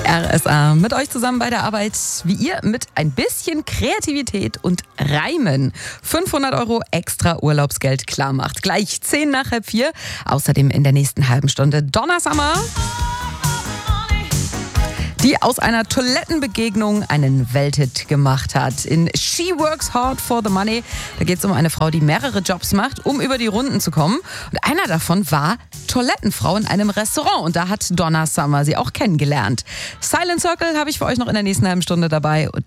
RSA mit euch zusammen bei der Arbeit, wie ihr mit ein bisschen Kreativität und Reimen 500 € extra Urlaubsgeld klar macht. Gleich 10 nach halb 4. Außerdem in der nächsten halben Stunde Donna Summer, die aus einer Toilettenbegegnung einen Welthit gemacht hat. In She Works Hard for the Money, da geht es um eine Frau, die mehrere Jobs macht, um über die Runden zu kommen. Und einer davon war Toilettenfrau in einem Restaurant. Und da hat Donna Summer sie auch kennengelernt. Silent Circle habe ich für euch noch in der nächsten halben Stunde dabei. Und